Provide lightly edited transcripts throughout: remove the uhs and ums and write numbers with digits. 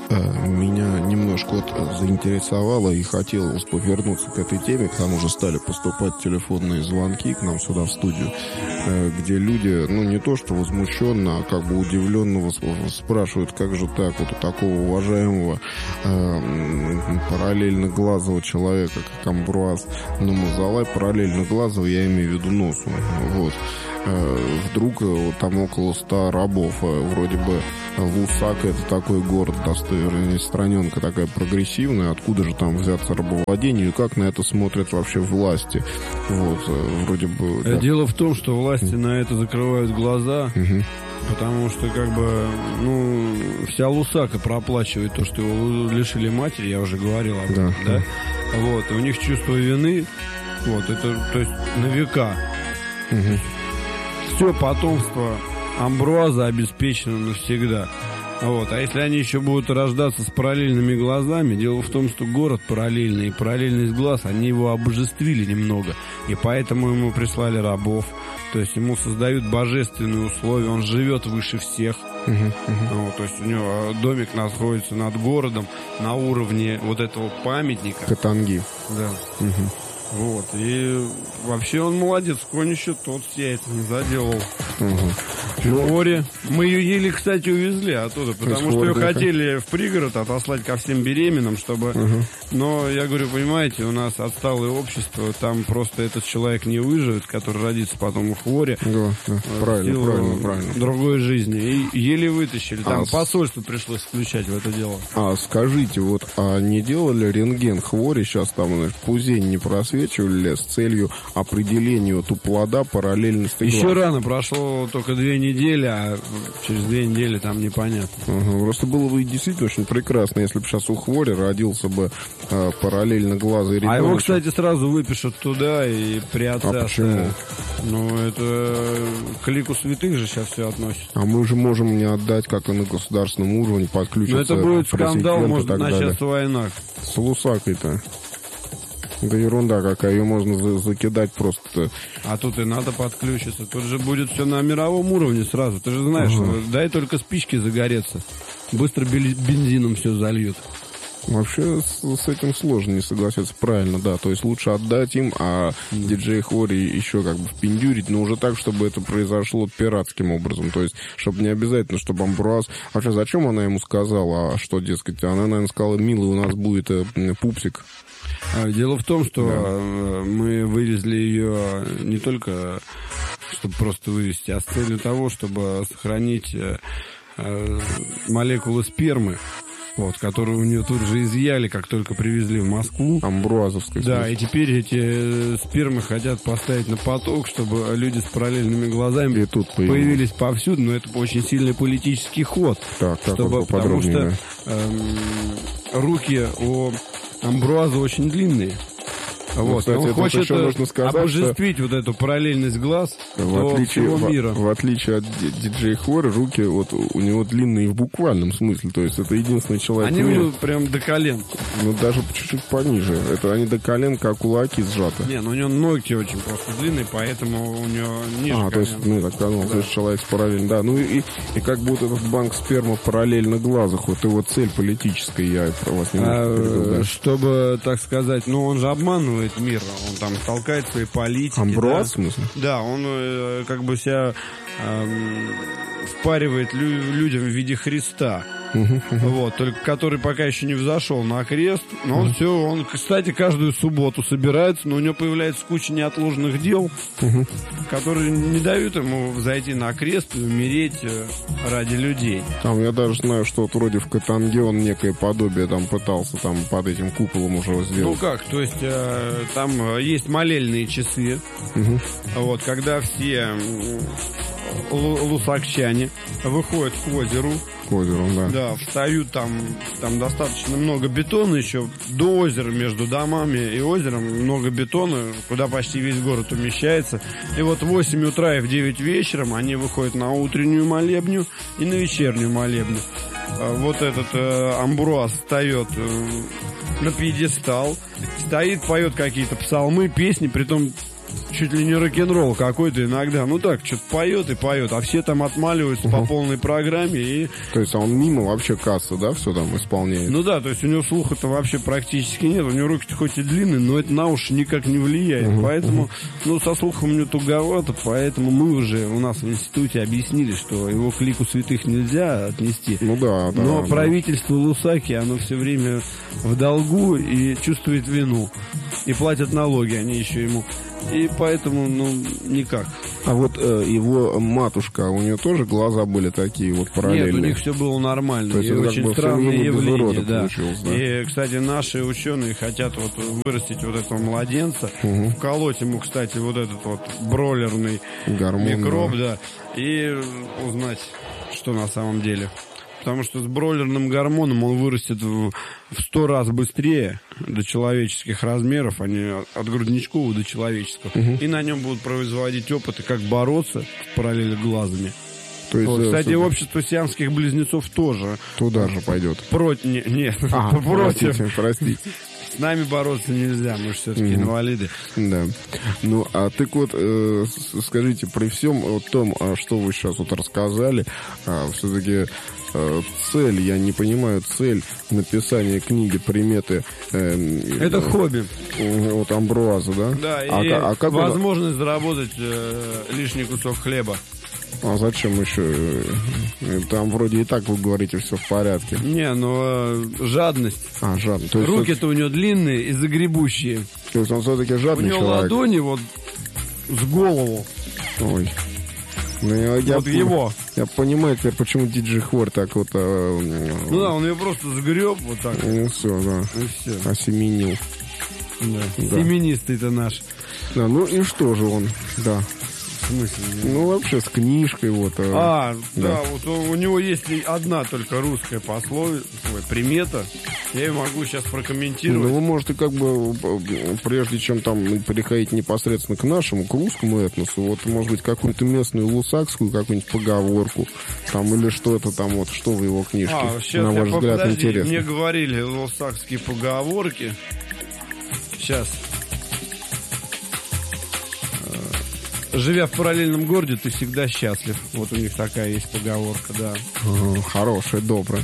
Меня немножко заинтересовало и хотелось бы вернуться к этой теме. К тому же стали поступать телефонные звонки к нам сюда в студию, где люди, не то что возмущенно, а как бы удивленно спрашивают, как же так, вот у такого уважаемого параллельноглазого человека, как Амбруаз Намазалай, параллельноглазого, я имею в виду носу, вот. Вдруг там около 100 рабов. Вроде бы Лусака — это такой город, вернее, страненка такая прогрессивная. Откуда же там взяться рабовладение? И как на это смотрят вообще власти? Вот, вроде бы... Да. Дело в том, что власти на это закрывают глаза, потому что, вся Лусака проплачивает то, что его лишили матери, я уже говорил об этом, да? Вот, и у них чувство вины, вот, это, то есть, на века. Все потомство Амбруаза обеспечено навсегда. Вот. А если они еще будут рождаться с параллельными глазами, дело в том, что город параллельный, и параллельность глаз, они его обожествили немного. И поэтому ему прислали рабов. То есть ему создают божественные условия, он живет выше всех. Вот, то есть у него домик находится над городом на уровне вот этого памятника. Катанги. Да. Вот, и вообще он молодец, конь еще тот сияет, заделал. Хвори. Мы ее еле, кстати, увезли оттуда, потому что ее хотели в пригород отослать ко всем беременным, чтобы... Но, я говорю, понимаете, у нас отсталое общество, там просто этот человек не выживет, который родится потом у Хвори. Правильно. Другой жизни. И еле вытащили. Там посольство пришлось включать в это дело. Скажите, не делали рентген Хвори, сейчас там, пузень не просвечивали с целью определения у плода параллельности глаз? Еще рано, прошло только 2 недели, а через 2 недели там непонятно. Просто было бы действительно очень прекрасно, если бы сейчас у Хвори родился бы параллельноглазый ребенок. А его, кстати, сразу выпишут туда и при отце. А почему? Это к лику святых же сейчас все относится. А мы же можем не отдать, как и на государственном уровне, подключиться. Это будет скандал, может начаться война. С Лусакой-то. Да ерунда какая, ее можно закидать просто. А тут и надо подключиться. Тут же будет все на мировом уровне сразу. Ты же знаешь, дай только спички загореться. Быстро бензином все зальют. Вообще с этим сложно не согласиться. Правильно, да. То есть лучше отдать им, а диджей Хвори еще как бы впендюрить, но уже так, чтобы это произошло пиратским образом. То есть, чтобы не обязательно, чтобы Амбруаз... Вообще, зачем она ему сказала, что, дескать, она, наверное, сказала, милый, у нас будет пупсик. Дело в том, что мы вывезли ее не только, чтобы просто вывезти, а с целью того, чтобы сохранить молекулы спермы, которые у нее тут же изъяли, как только привезли в Москву. Амбруазовской. Да, и теперь эти спермы хотят поставить на поток, чтобы люди с параллельными глазами тут появились повсюду, но это очень сильный политический ход. Потому что руки у Амбруаза очень длинные. Кстати, он хочет еще нужно сказать, обожествить вот эту параллельность глаз всего мира. В отличие от диджей Хвори, руки у него длинные в буквальном смысле. То есть это единственный человек. Они у него прям до колен. Даже чуть-чуть пониже. Это они до колен, как кулаки сжаты. У него ногти очень просто длинные, поэтому у него ниже колен. То есть, то есть человек с параллельно. Да, и как будто этот банк спермы параллельно глазах, его цель политическая, я про вас не чтобы, так сказать, он же обманывает мир, он там толкает свои политики. Амбруаз, в смысле? Да, он как бы себя впаривает людям в виде Христа. Только который пока еще не взошел на крест. Но он, кстати, каждую субботу собирается, но у него появляется куча неотложных дел, которые не дают ему взойти на крест и умереть ради людей. Там я даже знаю, что вроде в Катанге он некое подобие пытался под этим куполом уже сделать. То есть там есть молельные часы, когда все лусакчане выходят к озеру. Да, встают там достаточно много бетона еще до озера, между домами и озером много бетона, куда почти весь город умещается. И в 8 утра и в 9 вечером они выходят на утреннюю молебню и на вечернюю молебню. Этот Амбруаз встает на пьедестал, стоит, поет какие-то псалмы, песни, притом чуть ли не рок-н-ролл какой-то иногда. Ну так, что-то поет и поет, а все там отмаливаются по полной программе. И... То есть он мимо вообще кассы, да, все там исполняет? Ну да, то есть у него слуха-то вообще практически нет. У него руки-то хоть и длинные, но это на уши никак не влияет. Поэтому, ну, со слухом у него туговато, поэтому мы уже у нас в институте объяснили, что его к лику святых нельзя отнести. Ну да, да. Но да. правительство Лусаки, оно все время в долгу и чувствует вину. И платят налоги они еще ему. И поэтому, ну, никак. А вот его матушка, у нее тоже глаза были такие вот параллельные? Нет, у них все было нормально. То есть и это очень как бы странное явление, да. Получилось, да. И, кстати, наши ученые хотят вот вырастить вот этого младенца, вколоть ему, кстати, вот этот вот бройлерный микроб, да, и узнать, что на самом деле. Потому что с бройлерным гормоном он вырастет в 100 раз быстрее до человеческих размеров, а не от грудничкового до человеческого. И на нем будут производить опыты, как бороться с параллелеглазыми. То есть, вот, кстати, общество сиамских близнецов тоже. Туда же пойдет. Нет, против. Простите. С нами бороться нельзя, мы же все-таки инвалиды. Да. Ну, а так вот, скажите, при всем том, что вы сейчас вот рассказали, все-таки цель, я не понимаю, цель написания книги «Приметы». Это хобби. Вот Амбруаза, да? Да, и как возможность заработать лишний кусок хлеба. А зачем еще? Там вроде и так вы говорите, все в порядке. Не, ну жадность. Жадность. Руки-то у него длинные и загребущие. То есть он все-таки жадный человек. У него ладони вот с голову. Ой. Ну, его. Я понимаю теперь, почему Диджей Хвор так вот... Ну да, он ее просто загреб вот так. Ну все, да. И все. Осеменил. Да. Семенистый-то наш. Да, ну и что же он? Да. В смысле? Ну, вообще, с книжкой вот. Да, вот у него есть одна только русская пословица, примета. Я ее могу сейчас прокомментировать. Ну, вы можете как бы, прежде чем там переходить непосредственно к нашему, к русскому этносу, вот, может быть, какую-то местную лусакскую, какую-нибудь поговорку, там, или что-то там, вот, что в его книжке, на ваш взгляд, интересно. Мне говорили лусакские поговорки. Сейчас. Живя в параллельном городе, ты всегда счастлив. Вот у них такая есть поговорка, да. Хорошая, добрая.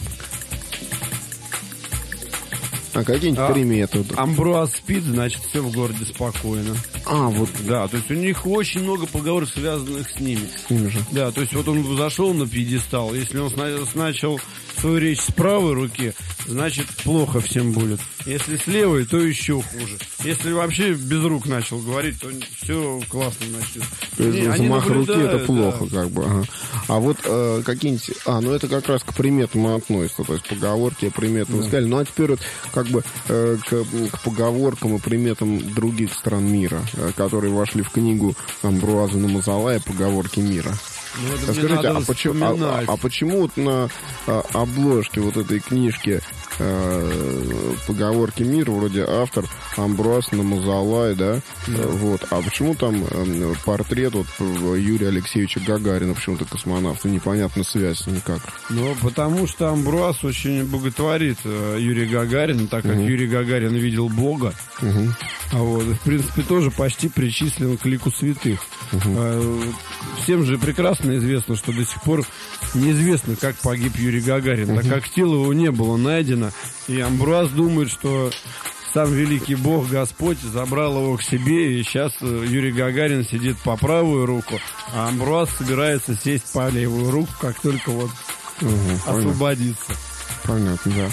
А какие-нибудь приметы? Амбруаз спит, значит, все в городе спокойно. Вот. Да, то есть у них очень много поговорок, связанных с ними. С ними же. Да, то есть вот он зашел на пьедестал, если он начал свою речь с правой руки, значит, плохо всем будет. Если с левой, то еще хуже. Если вообще без рук начал говорить, то все классно начнет. То есть замах руки это плохо, да. Как бы. Ага. А вот какие-нибудь... ну это как раз к приметам относится, то есть поговорки, приметы. Да. Вы сказали, ну а теперь вот как бы к поговоркам и приметам других стран мира, которые вошли в книгу Амбруаза Намазалая «Поговорки мира». Ну, скажите, почему вот на обложке вот этой книжки «Поговорки мира» вроде автор Амбруаз Намазалай, да? Вот. А почему там портрет вот Юрия Алексеевича Гагарина, почему-то космонавта, непонятна связь никак? Ну, потому что Амбруаз очень боготворит Юрия Гагарина, так как Юрий Гагарин видел Бога. Вот. И, в принципе, тоже почти причислен к лику святых. Всем же прекрасно известно, что до сих пор неизвестно, как погиб Юрий Гагарин, так как тело его не было найдено. И Амбруаз думает, что сам великий Бог Господь забрал его к себе, и сейчас Юрий Гагарин сидит по правую руку, а Амбруаз собирается сесть по левую руку, как только вот освободится. Понятно, да.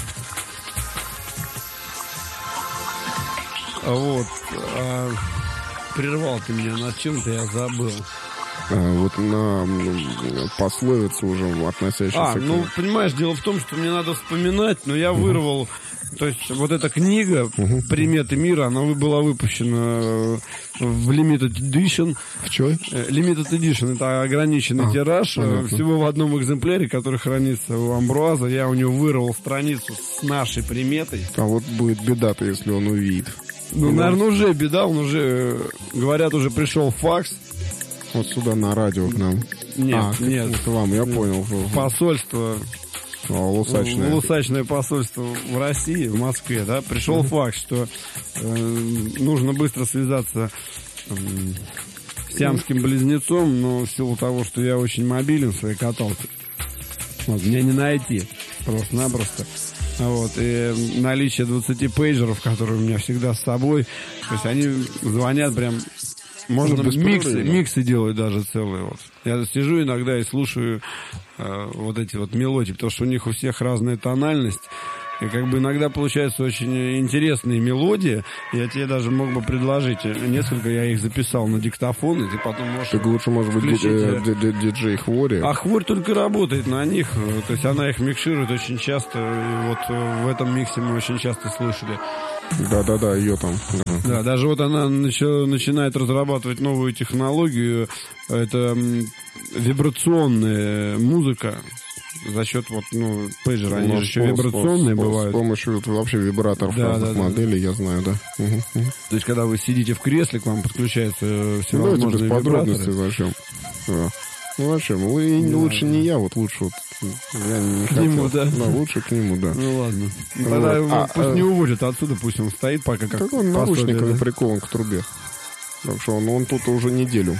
Вот. Прервал ты меня, над чем-то я забыл. Вот на пословицу уже относящуюся к... Ну, понимаешь, дело в том, что мне надо вспоминать, но я вырвал... То есть вот эта книга «Приметы мира», она была выпущена в Limited Edition. В чё? Limited Edition — это ограниченный тираж. Понятно. Всего в одном экземпляре, который хранится у Амбруаза. Я у него вырвал страницу с нашей приметой. А вот будет беда-то, если он увидит. Ну, наверное, уже беда. Он уже, говорят, уже пришел факс. Вот сюда на радио к нам. Нет. К вам, я понял. Посольство. Лусачное посольство в России, в Москве, да, пришел факт, что нужно быстро связаться сиамским близнецом, но в силу того, что я очень мобилен в своей каталке, вот, меня не найти просто-напросто. Вот, и наличие 20 пейджеров, которые у меня всегда с собой, то есть они звонят прям, можно миксы делать даже целые. Вот. Я сижу иногда и слушаю вот эти вот мелодии, потому что у них у всех разная тональность. И как бы иногда получаются очень интересные мелодии. Я тебе даже мог бы предложить несколько, я их записал на диктофон, и ты потом можешь... Так лучше, может быть, диджей Хвори. А Хворь только работает на них, то есть она их микширует очень часто, и вот в этом миксе мы очень часто слышали. Да, ее там. Да, даже вот она начинает разрабатывать новую технологию, это вибрационная музыка. За счет вот, пейджера, они же еще вибрационные бывают. С помощью вообще вибраторов разных моделей, я знаю, да. То есть, когда вы сидите в кресле, к вам подключаются всевозможные вибраторы. подробности Зачем? Да. Ну, зачем? Лучше не я, вот лучше вот я не к нему, да? Да, лучше к нему, да. Ну, ладно. Тогда пусть не уводят отсюда, пусть он стоит пока как... Так он наручниками прикован к трубе. Так что он тут уже неделю.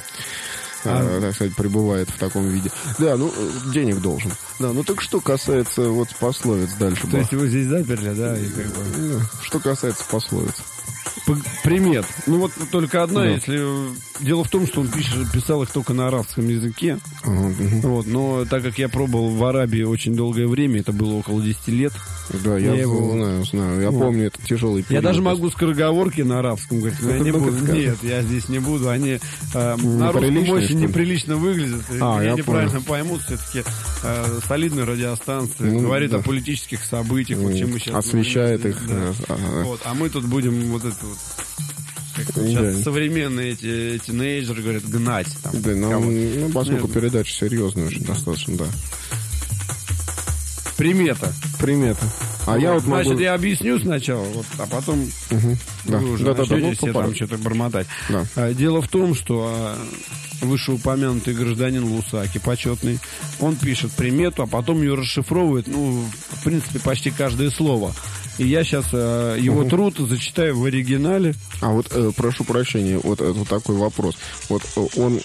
Так сказать, пребывает в таком виде. Да, денег должен. Да, так что касается вот пословиц дальше. То есть его здесь заперли, да? И как бы... Что касается пословиц. Примет. Вот только одна, если... Дело в том, что он писал их только на арабском языке. Вот, но так как я пробовал в Арабии очень долгое время, это было около 10 лет. Да, я его знаю. Я помню, это тяжелый период. Я даже могу скороговорки на арабском говорить, но я не буду. Нет, я здесь не буду. Они на русском очень неприлично выглядят. Меня неправильно поймут. Все-таки солидная радиостанция говорит о политических событиях, вот чем мы сейчас... Освещает их. Вот, а мы тут будем вот это вот... Сейчас современные эти тинейджеры говорят гнать. Там, да, поскольку передача серьезная очень достаточно, да. Примета. Я вот Значит, я объясню сначала, а потом вы уже начнете все там что-то бормотать. Да. Дело в том, что вышеупомянутый гражданин Лусаки, почетный, он пишет примету, а потом ее расшифровывает, в принципе, почти каждое слово. И я сейчас его труд зачитаю в оригинале. Прошу прощения, вот такой вопрос. Вот он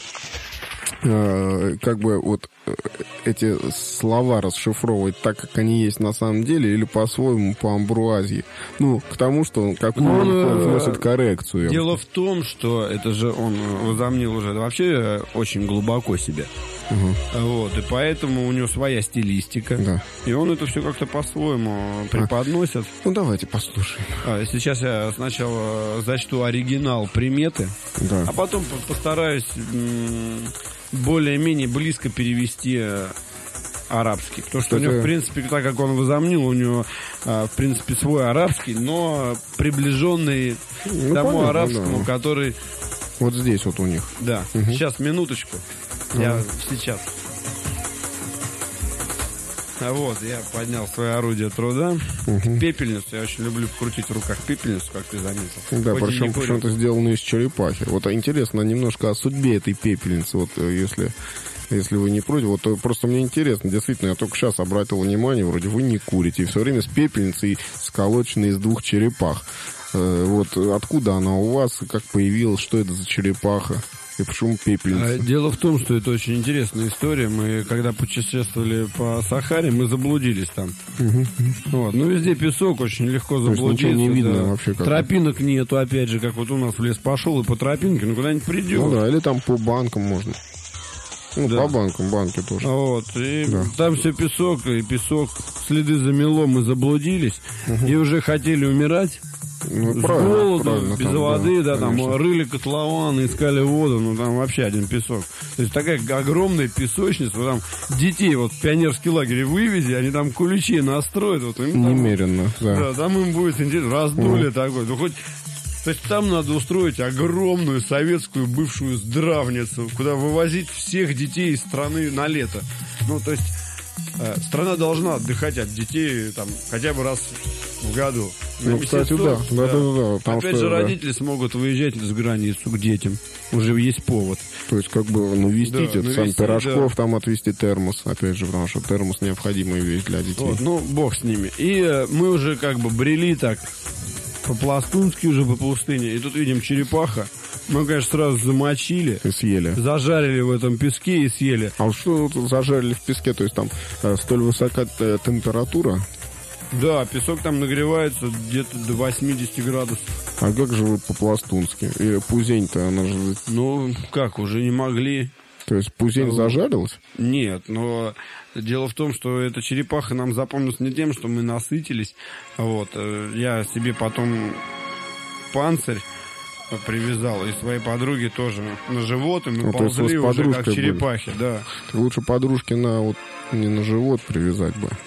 эти слова расшифровывать так, как они есть на самом деле, или по-своему, по амбруазии. К тому, что он вносит коррекцию. Дело в том, что это же он возомнил уже вообще очень глубоко себя. Вот, и поэтому у него своя стилистика. Да. И он это все как-то по-своему преподносит. Давайте послушаем. Сейчас я сначала зачту оригинал приметы, а потом постараюсь более-менее близко перевести арабский. Потому что у него, в принципе, так как он возомнил, у него, в принципе, свой арабский, но приближенный к тому арабскому, который... Вот здесь вот у них. Да. Сейчас, минуточку. Я сейчас. Вот, я поднял свое орудие труда. Пепельницу. Я очень люблю крутить в руках пепельницу, как ты заметил. Да, причем это сделано из черепахи. Вот интересно немножко о судьбе этой пепельницы. Вот если вы не против, вот просто мне интересно, действительно, я только сейчас обратил внимание, вроде вы не курите, и все время с пепельницей, сколоченной из 2 черепах. Вот откуда она у вас, как появилась, что это за черепаха? И почему пепельница? Дело в том, что это очень интересная история. Мы, когда путешествовали по Сахаре, мы заблудились там. Вот. Везде песок, очень легко заблудиться. Не видно вообще как. Тропинок нету, опять же, как вот у нас в лес пошел, и по тропинке, куда-нибудь придешь. Или там по банкам можно. По банкам, банки тоже. Вот, и там все песок, следы замело, мы заблудились, и уже хотели умирать. С голоду, без воды, рыли котлованы, искали воду, там вообще один песок. То есть такая огромная песочница, там детей в пионерский лагерь вывези, они там куличи настроят. Немерено, да. Там им будет интересно, раздолье такое. То есть там надо устроить огромную советскую бывшую здравницу, куда вывозить всех детей из страны на лето. То есть страна должна отдыхать от детей хотя бы раз в году. Кстати, да. Опять же, родители смогут выезжать за границу к детям. Уже есть повод. То есть, навестить, пирожков, там отвезти термос. Опять же, потому что термос необходимая вещь для детей. Бог с ними. И мы уже брели так по-пластунски уже по пустыне. И тут видим черепаха. Мы, конечно, сразу замочили, И съели. зажарили в этом песке и съели. А вот что вот зажарили в песке? То есть там столь высока температура? Да, песок там нагревается где-то до 80 градусов. А как же вы по-пластунски? И пузень-то, она же... Ну, как, уже не могли. То есть пузень зажарилась? Нет, но дело в том, что эта черепаха нам запомнилась не тем, что мы насытились. Вот, я себе потом панцирь привязал, и своей подруге тоже на живот, и мы То есть вы ползли с уже как подружкой черепахи, да. Лучше подружке не на живот привязать бы.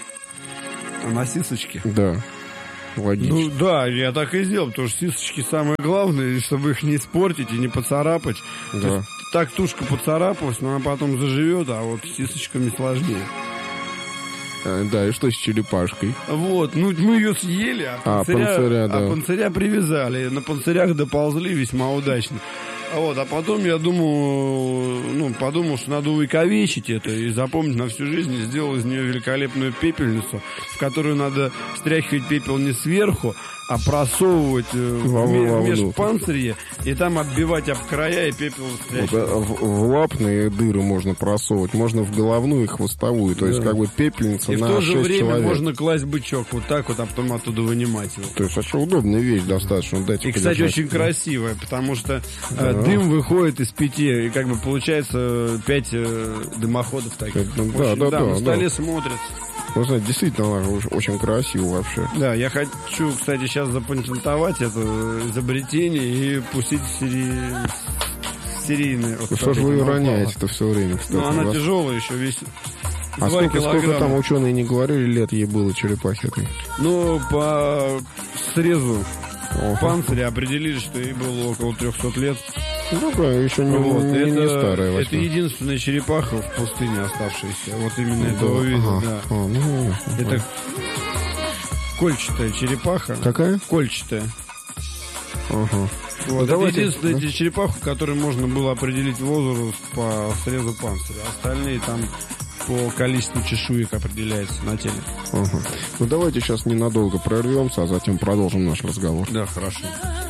А на сисочки. Да, логично. Ну да, я так и сделал, потому что сисочки самое главное, чтобы их не испортить и не поцарапать. Да. То есть, так тушка поцарапалась, но она потом заживет, а вот с сисочками сложнее. Да, и что с черепашкой? Вот, ну мы ее съели, панциря, да. а панциря привязали. На панцирях доползли весьма удачно. Вот, а потом я подумал, что надо увековечить это и запомнить на всю жизнь. И сделал из нее великолепную пепельницу, в которую надо стряхивать пепел не сверху, а просовывать в межпанцирье и там отбивать об края и пепел стряхивать. Вот, в лапные дыры можно просовывать, можно в головную и хвостовую. То есть как бы пепельница и на 6 человек. в то же время можно класть бычок вот так вот, а потом оттуда вынимать его. То есть это удобная вещь достаточно. Дайте и, кстати, подержать. очень красивая, потому что дым выходит из 5, и как бы получается 5 дымоходов таких. На столе смотрят. Ну, знаете, действительно, она очень красиво вообще. Да, я хочу, кстати, сейчас запатентовать это изобретение и пустить серийные. Вот, что же вы ее роняете-то все время, кстати? Ну, она тяжелая еще, весит 2 сколько там ученые не говорили, лет ей было черепахе этой? Ну, по срезу панциря определили, что ей было около 300 лет. Ну, да, еще не старая. Это единственная черепаха в пустыне оставшаяся. Вот именно этого вида, да. Это кольчатая черепаха. Какая? Кольчатая. Ага. Вот, это единственная черепаха, в которой можно было определить возраст по срезу панциря. Остальные там по количеству чешуек определяется на теле. Ага. Ну, давайте сейчас ненадолго прервемся, а затем продолжим наш разговор. Да, хорошо.